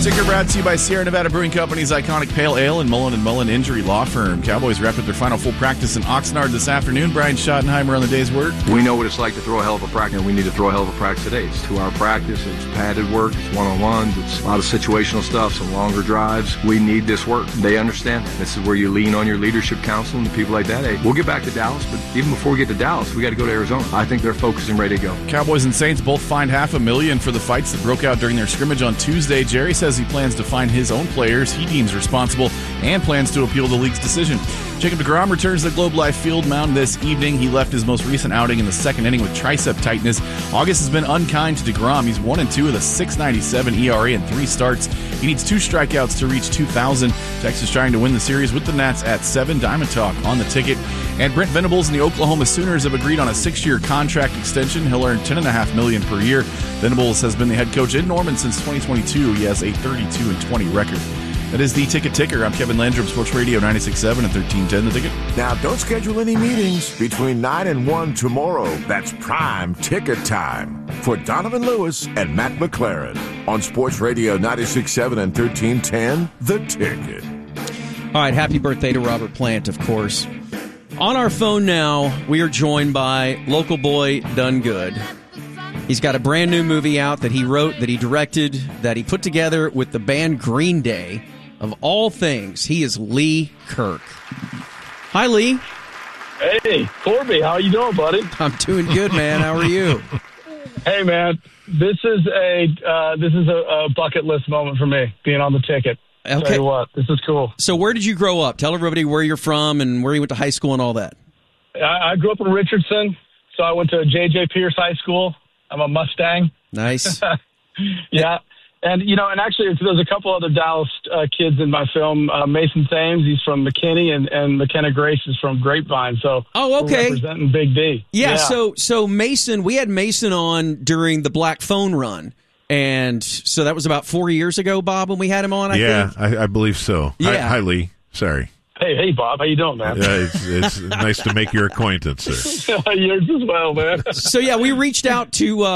Ticker brought to you by Sierra Nevada Brewing Company's iconic Pale Ale and Mullen Injury Law Firm. Cowboys wrapped up their final full practice in Oxnard this afternoon. Brian Schottenheimer on the day's work. We know what it's like to throw a hell of a practice, and we need to throw a hell of a practice today. It's 2-hour practice, it's padded work, it's one-on-ones, it's a lot of situational stuff, some longer drives. We need this work. They understand that. This is where you lean on your leadership council and people like that. Hey, we'll get back to Dallas, but even before we get to Dallas, we got to go to Arizona. I think they're focused and ready to go. Cowboys and Saints both fined $500,000 for the fights that broke out during their scrimmage on Tuesday. Jerry says he plans to fine his own players he deems responsible and plans to appeal the league's decision. Jacob deGrom returns to the Globe Life Field mound this evening. He left his most recent outing in the second inning with tricep tightness. August has been unkind to deGrom. He's 1-2 with a .697 ERA in 3 starts. He needs 2 strikeouts to reach 2,000. Texas trying to win the series with the Nats at 7. Diamond Talk on the ticket. And Brent Venables and the Oklahoma Sooners have agreed on a 6-year contract extension. He'll earn $10.5 million per year. Venables has been the head coach in Norman since 2022. He has a 32-20 record. That is the Ticker. I'm Kevin Landrum, Sports Radio 96.7 and 1310 The Ticket. Now, don't schedule any meetings between 9 and 1 tomorrow. That's prime ticket time for Donovan Lewis and Matt McLaren on Sports Radio 96.7 and 1310 The Ticket. All right, happy birthday to Robert Plant, of course. On our phone now, we are joined by local boy Done Good. He's got a brand new movie out that he wrote, that he directed, that he put together with the band Green Day. Of all things, he is Lee Kirk. Hi, Lee. Hey, Corby, how you doing, buddy? I'm doing good, man. How are you? Hey, man, this is a bucket list moment for me, being on the ticket. Okay. Tell you what, this is cool. So where did you grow up? Tell everybody where you're from and where you went to high school and all that. I grew up in Richardson, so I went to J.J. Pierce High School. I'm a Mustang. Nice. Yeah. And, and actually, there's a couple other Dallas kids in my film. Mason Thames, he's from McKinney, and McKenna Grace is from Grapevine. So, oh, okay. We're representing Big D. Yeah, so Mason, we had Mason on during the Black Phone run. And so that was about 4 years ago, Bob, when we had him on, I think? I believe so. Yeah. Hi, Lee. Sorry. Hey, Bob. How you doing, man? It's nice to make your acquaintance, sir. Yours as well, man. So, yeah, we reached out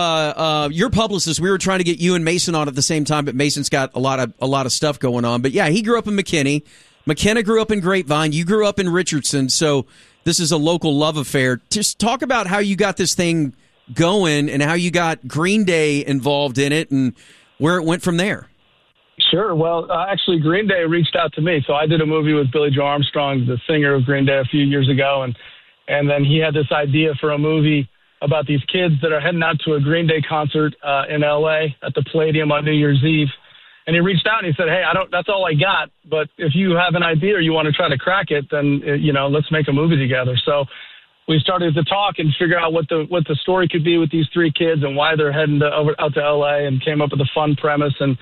to your publicist. We were trying to get you and Mason on at the same time, but Mason's got a lot of stuff going on. But, yeah, he grew up in McKinney. McKenna grew up in Grapevine. You grew up in Richardson. So this is a local love affair. Just talk about how you got this thing going and how you got Green Day involved in it and where it went from there. Sure. Well, actually, Green Day reached out to me. So I did a movie with Billy Joe Armstrong, the singer of Green Day, a few years ago. And then he had this idea for a movie about these kids that are heading out to a Green Day concert in L.A. at the Palladium on New Year's Eve. And he reached out and he said, hey, that's all I got. But if you have an idea or you want to try to crack it, then, let's make a movie together. So we started to talk and figure out what the story could be with these 3 kids and why they're heading out to L.A. and came up with a fun premise. And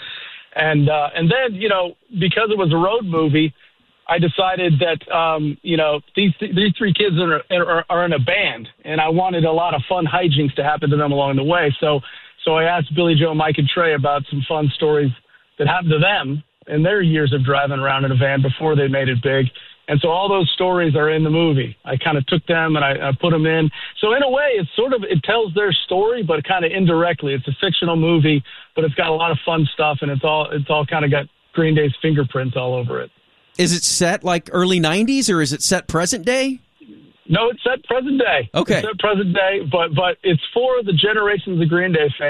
then, because it was a road movie, I decided that, these 3 kids are in a band, and I wanted a lot of fun hijinks to happen to them along the way. So I asked Billy Joe, Mike, and Trey about some fun stories that happened to them in their years of driving around in a van before they made it big. And so all those stories are in the movie. I kind of took them and I put them in. So in a way, it tells their story, but kind of indirectly. It's a fictional movie, but it's got a lot of fun stuff, and it's all kind of got Green Day's fingerprints all over it. Is it set like early 90s or is it set present day? No, it's set present day. Okay. It's set present day, but it's for the generations of Green Day fans.